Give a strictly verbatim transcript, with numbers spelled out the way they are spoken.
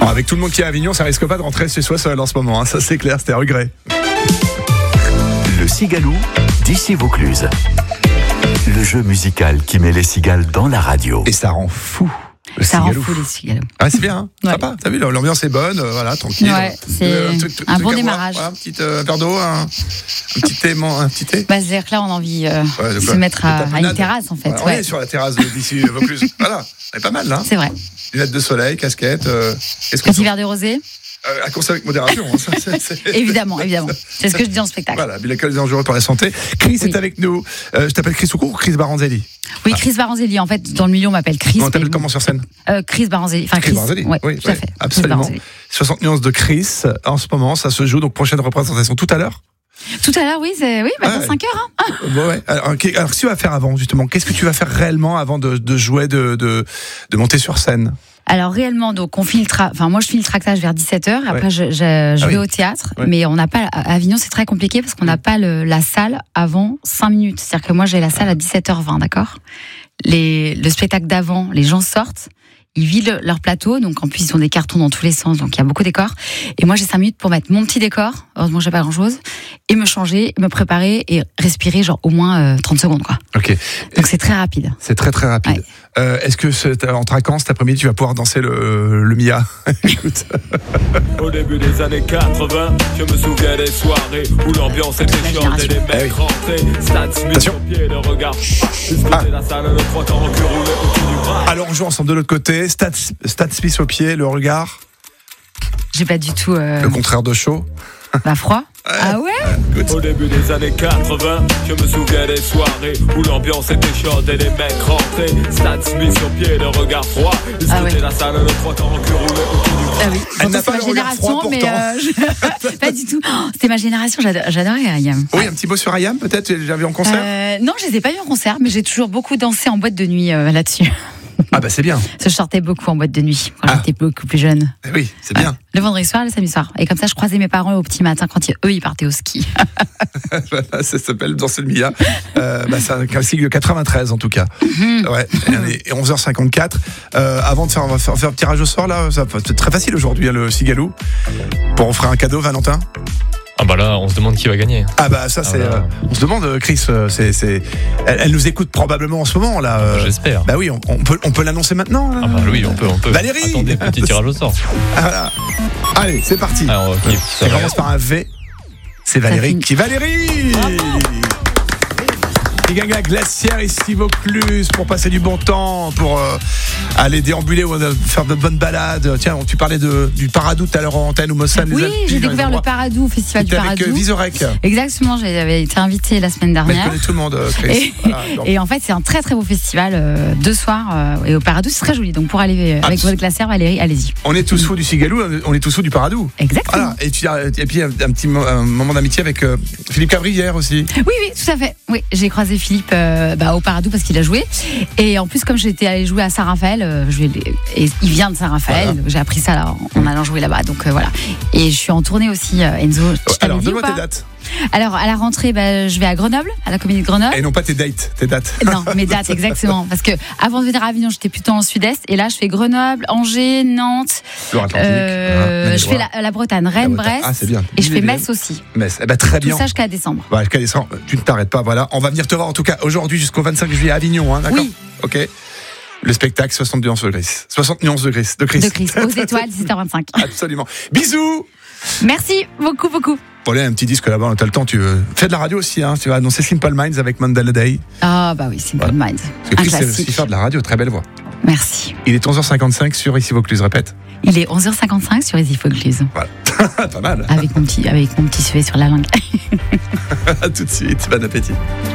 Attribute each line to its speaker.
Speaker 1: Alors, avec tout le monde qui est à Avignon, ça risque pas de rentrer chez soi seul en ce moment, hein. Ça c'est clair, c'était à regret.
Speaker 2: Le Cigalou d'ici Vaucluse. Le jeu musical qui met les cigales dans la radio.
Speaker 1: Et ça rend fou. Le
Speaker 3: Ça
Speaker 1: cigalou.
Speaker 3: rend fou les cigalos.
Speaker 1: Ah, c'est bien, hein.
Speaker 3: Ouais.
Speaker 1: Sympa. T'as vu, l'ambiance est bonne, euh, voilà, tranquille.
Speaker 3: Ouais, c'est
Speaker 1: Euh,
Speaker 3: un
Speaker 1: truc- truc
Speaker 3: bon
Speaker 1: à boire,
Speaker 3: démarrage.
Speaker 1: voilà, un petit euh, verre d'eau, un, un petit thé, mon- un petit thé.
Speaker 3: Bah, c'est-à-dire que là, on a envie euh,
Speaker 1: Ouais, de
Speaker 3: de
Speaker 1: quoi
Speaker 3: se mettre à,
Speaker 1: De
Speaker 3: à
Speaker 1: tapenade.
Speaker 3: une terrasse, en fait.
Speaker 1: Voilà, on
Speaker 3: Ouais.
Speaker 1: est sur la terrasse d'ici Vaucluse. Voilà, c'est pas mal, là.
Speaker 3: C'est vrai.
Speaker 1: Lunettes de soleil, casquette. Euh, est-ce que
Speaker 3: Petit verre de rosé.
Speaker 1: euh, à consommer avec modération. Hein, ça, c'est, c'est...
Speaker 3: Évidemment, évidemment. C'est ce que je dis en spectacle.
Speaker 1: Voilà, mais l'alcool est dangereux pour la santé. Chris
Speaker 3: Oui.
Speaker 1: est avec nous. Euh, je t'appelle Chris Oukou ou Chris Baranzelli?
Speaker 3: Oui, Chris Baranzelli. En fait, dans le milieu, on m'appelle Chris.
Speaker 1: On t'appelle
Speaker 3: mais-
Speaker 1: comment sur scène?
Speaker 3: euh, Chris Baranzelli. Enfin,
Speaker 1: Chris
Speaker 3: Chris.
Speaker 1: Baranzelli.
Speaker 3: Ouais,
Speaker 1: Oui,
Speaker 3: tout à
Speaker 1: oui,
Speaker 3: fait. Chris
Speaker 1: absolument.
Speaker 3: Baranzelli.
Speaker 1: soixante nuances de Chris. En ce moment, ça se joue. Donc, prochaine représentation tout à l'heure.
Speaker 3: Tout à l'heure, oui, c'est oui, bah,
Speaker 1: Ouais.
Speaker 3: dans cinq heures. Hein.
Speaker 1: Bon, ouais. Alors, ok. Alors, qu'est-ce que tu vas faire avant, justement? Qu'est-ce que tu vas faire réellement avant de, de jouer, de, de, de monter sur scène?
Speaker 3: Alors réellement, donc on filtre. Enfin, moi, je file le tractage vers dix-sept heures. Après,
Speaker 1: Ouais.
Speaker 3: je, je, je
Speaker 1: Ah
Speaker 3: vais
Speaker 1: oui.
Speaker 3: au théâtre,
Speaker 1: Ouais.
Speaker 3: mais on n'a pas. À Avignon, c'est très compliqué parce qu'on n'a pas le, la salle avant cinq minutes. C'est-à-dire que moi, j'ai la salle à dix-sept heures vingt, d'accord. Les, le spectacle d'avant, les gens sortent. Ils vident leur plateau, donc en plus ils ont des cartons dans tous les sens, donc il y a beaucoup de décors. Et moi j'ai cinq minutes pour mettre mon petit décor, heureusement j'ai pas grand chose, et me changer, me préparer et respirer genre au moins euh, trente secondes quoi.
Speaker 1: Ok.
Speaker 3: Donc c'est très rapide.
Speaker 1: C'est très très rapide.
Speaker 3: Ouais.
Speaker 1: Euh, est-ce que c'est- en traquant cet après-midi, tu vas pouvoir danser le, le Mia? Écoute.
Speaker 4: Au début des années quatre-vingts, je me souviens des soirées où l'ambiance était
Speaker 3: La
Speaker 4: chaude et les
Speaker 3: génération.
Speaker 4: mecs
Speaker 1: Eh oui.
Speaker 4: rentraient. Stade Smith
Speaker 1: Attention.
Speaker 4: sur pied, le regard. Jusqu'au
Speaker 1: Ah.
Speaker 4: de la salle, le trois quarts en cul roulé au-dessus du bras.
Speaker 1: Alors on joue ensemble de l'autre côté. Stade, Stade Smith au pied, le regard,
Speaker 3: J'ai pas du tout euh,
Speaker 1: le contraire de chaud.
Speaker 3: bah, froid. Ah ouais.
Speaker 4: Au début des années quatre-vingts, je me souviens des soirées où l'ambiance était chaude et les mecs rentraient. Stade Smith sur pied, le regard froid. Jusqu'au
Speaker 3: Ah ouais.
Speaker 4: de la salle, le trois quarts en cul roulé au-dessus du bras.
Speaker 3: Ah oui.
Speaker 1: Elle n'a
Speaker 3: Pourtant,
Speaker 1: pas
Speaker 3: c'est
Speaker 1: le
Speaker 3: ma
Speaker 1: regard froid,
Speaker 3: génération, mais
Speaker 1: pourtant.
Speaker 3: euh, je- pas du tout. Oh, c'était ma génération. j'ado- J'adorais Ayam.
Speaker 1: Oui, un petit mot sur Ayam, peut-être, tu l'as déjà vu en concert?
Speaker 3: Euh, non, je les ai pas vus en concert, mais j'ai toujours beaucoup dansé en boîte de nuit euh, là-dessus.
Speaker 1: Ah bah c'est bien.
Speaker 3: Je sortais beaucoup en boîte de nuit quand
Speaker 1: Ah.
Speaker 3: j'étais beaucoup plus jeune.
Speaker 1: Eh oui, c'est bien.
Speaker 3: Le vendredi soir, le samedi soir. Et comme ça, je croisais mes parents au petit matin quand ils- eux, ils partaient au ski.
Speaker 1: Voilà, ça s'appelle Danser le Mia. Euh, bah, c'est un classique de quatre-vingt-treize en tout cas. Ouais, et onze heures cinquante-quatre. Euh, avant de faire, on va faire, faire un tirage au sort là, ça- c'est très facile aujourd'hui, hein, le Cigalou. Pour offrir un cadeau, Valentin.
Speaker 5: Ah bah là, on se demande qui va gagner.
Speaker 1: Ah bah ça c'est.
Speaker 5: voilà.
Speaker 1: euh, on se demande, euh, Chris, euh, c'est, c'est, elle, elle nous écoute probablement en ce moment là. euh.
Speaker 5: J'espère.
Speaker 1: Bah oui, on, on peut, on peut l'annoncer maintenant. Là.
Speaker 5: Ah bah oui, on peut, on peut.
Speaker 1: Valérie
Speaker 5: Attendez, petit tirage au sort.
Speaker 1: Ah, voilà. Allez, c'est parti.
Speaker 5: Alors, ok, ça
Speaker 1: Ça
Speaker 5: va.
Speaker 1: commence par un V. C'est Valérie
Speaker 3: finit.
Speaker 1: qui. Valérie qui gagne la glacière ici Vaucluse pour passer du bon temps, pour euh, aller déambuler ou euh, faire de bonnes balades. Tiens, tu parlais de, du Paradou tout à l'heure en antenne ou Mossane.
Speaker 3: Oui,
Speaker 1: les Alpilles,
Speaker 3: j'ai
Speaker 1: dans les
Speaker 3: découvert le
Speaker 1: endroits.
Speaker 3: Paradou au festival du
Speaker 1: T'es avec euh,
Speaker 3: Paradou.
Speaker 1: Vizorek.
Speaker 3: Exactement, j'avais été invitée la semaine
Speaker 1: Mais elle
Speaker 3: dernière.
Speaker 1: connaît tout le monde, euh, Chris.
Speaker 3: Et,
Speaker 1: Voilà, donc.
Speaker 3: et en fait, c'est un très très beau festival, euh, deux soirs, euh, et au Paradou, c'est très joli. Donc pour aller euh, avec
Speaker 1: Absolument.
Speaker 3: votre glacière, Valérie, allez-y.
Speaker 1: On est tous fous du Cigalou, on est tous fous du Paradou.
Speaker 3: Exactement.
Speaker 1: Voilà. Et, tu, et puis un, un petit mo- un moment d'amitié avec euh, Philippe Cavrière aussi.
Speaker 3: Oui, oui, tout à fait. Oui, j'ai croisé Philippe euh, bah, au Paradou parce qu'il a joué. Et en plus, comme j'étais allée jouer à Saint-Raphaël, euh, je vais- et il vient de Saint-Raphaël,
Speaker 1: Voilà.
Speaker 3: j'ai appris ça là, en allant jouer là-bas. Donc euh, voilà. Et je suis en tournée aussi, euh, Enzo. Je t'avais
Speaker 1: Alors,
Speaker 3: dit ou
Speaker 1: donne-moi
Speaker 3: pas
Speaker 1: tes dates.
Speaker 3: Alors, à la rentrée, bah, je vais à Grenoble, à la Comédie de Grenoble.
Speaker 1: Et non pas tes dates, tes dates.
Speaker 3: Non, mes dates, exactement. Parce que avant de venir à Avignon, j'étais plutôt en sud-est. Et là, je fais Grenoble, Angers, Nantes.
Speaker 1: Loire-Atlantique.
Speaker 3: euh,
Speaker 1: Voilà,
Speaker 3: je fais la, la Bretagne, Rennes,
Speaker 1: Bretagne.
Speaker 3: Brest.
Speaker 1: Ah, c'est bien.
Speaker 3: Et je fais
Speaker 1: Bien.
Speaker 3: Metz aussi.
Speaker 1: Metz. Eh ben, très
Speaker 3: Tout
Speaker 1: bien.
Speaker 3: ça jusqu'à décembre.
Speaker 1: Ouais, jusqu'à décembre, tu ne t'arrêtes pas, voilà. On va venir te voir en tout cas aujourd'hui jusqu'au vingt-cinq juillet à Avignon, hein, d'accord?
Speaker 3: Oui.
Speaker 1: Ok. Le spectacle soixante nuances de Chris. soixante nuances de Chris. De Chris.
Speaker 3: De Chris, aux étoiles, dix-sept heures vingt-cinq.
Speaker 1: Absolument. Bisous!
Speaker 3: Merci beaucoup, beaucoup.
Speaker 1: Bon, allez, un petit disque là-bas, t'as le temps, tu veux. Fais de la radio aussi, hein. Tu vas annoncer Simple Minds avec Mandela Day.
Speaker 3: Ah, bah oui, Simple
Speaker 1: Voilà.
Speaker 3: Minds.
Speaker 1: Parce que
Speaker 3: Un
Speaker 1: Chris sait aussi
Speaker 3: classique.
Speaker 1: faire de la radio, très belle voix.
Speaker 3: Merci.
Speaker 1: Il est onze heures cinquante-cinq sur Ici Vaucluse, répète.
Speaker 3: Il est onze heures cinquante-cinq sur Easy Vaucluse.
Speaker 1: Voilà. Pas mal.
Speaker 3: Avec mon petit, avec mon petit suet sur la langue.
Speaker 1: À tout de suite. Bon appétit.